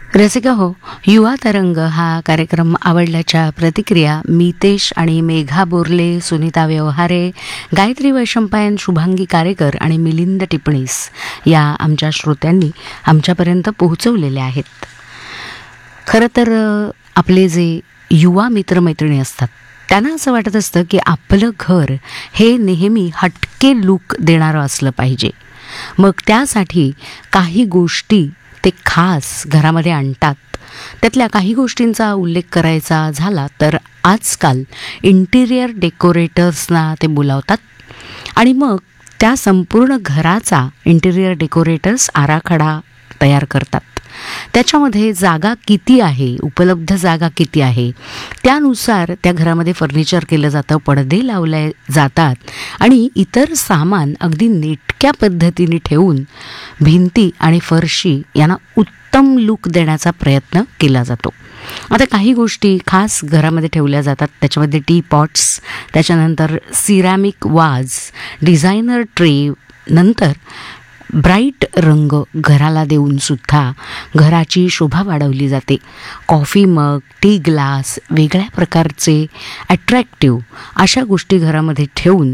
रसिका हो, युवा तरंग हा कार्यक्रम आवडल्याच्या प्रतिक्रिया मितेश आणि मेघा बोर्ले, सुनीता व्यवहारे, गायत्री वैशंपायन, शुभांगी कारेकर आणि मिलिंद टिपणीस या आमच्या श्रोत्यांनी आमच्यापर्यंत पोहोचवलेल्या आहेत. खरं तर आपले जे युवा मित्रमैत्रिणी असतात त्यांना असं वाटत असतं की आपलं घर हे नेहमी हटके लूक देणारं असलं पाहिजे. मग त्यासाठी काही गोष्टी ते खास घरामध्ये आणतात. त्यातल्या काही गोष्टींचा उल्लेख करायचा झाला तर आजकाल इंटिरियर डेकोरेटर्सना ते बोलावतात आणि मग त्या संपूर्ण घराचा इंटिरियर डेकोरेटर्स आराखडा तयार करतात. त्याच्यामध्ये जागा किती आहे, उपलब्ध जागा किती आहे, त्यानुसार त्या घरामध्ये फर्निचर केलं जातं, पडदे लावले जातात आणि इतर सामान अगदी नेटक्या पद्धतीने ठेवून भिंती आणि फरशी यांना उत्तम लूक देण्याचा प्रयत्न केला जातो. आता काही गोष्टी खास घरामध्ये ठेवल्या जातात. त्याच्यामध्ये टी पॉट्स, त्याच्यानंतर सिरॅमिक वाज, डिझायनर ट्रे, नंतर ब्राईट रंग घराला देऊन सुद्धा घराची शोभा वाढवली जाते. कॉफी मग, टी ग्लास, वेगळ्या प्रकारचे अट्रॅक्टिव्ह अशा गोष्टी घरामध्ये ठेवून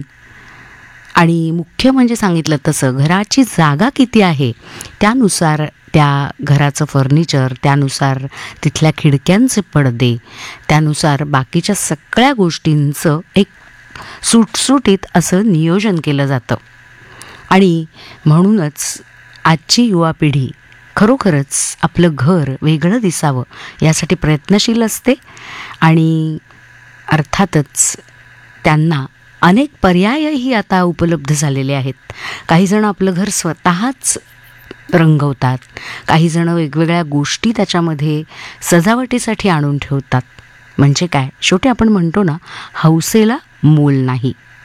आणि मुख्य म्हणजे सांगितलं तसं घराची जागा किती आहे त्यानुसार त्या घराचं फर्निचर, त्यानुसार तिथल्या खिडक्यांचे पडदे, त्यानुसार बाकीच्या सगळ्या गोष्टींचं एक सुटसुटीत असं नियोजन केलं जातं. आणि म्हणूनच आजची युवा पिढी खरोखरच आपलं घर वेगळं दिसावं यासाठी प्रयत्नशील असते आणि अर्थातच त्यांना अनेक पर्यायही आता उपलब्ध झालेले आहेत. काहीजण आपलं घर स्वतःच रंगवतात, काहीजण वेगवेगळ्या गोष्टी त्याच्यामध्ये सजावटीसाठी आणून ठेवतात. म्हणजे काय, शेवटी आपण म्हणतो ना, हौसेला मोल नाही.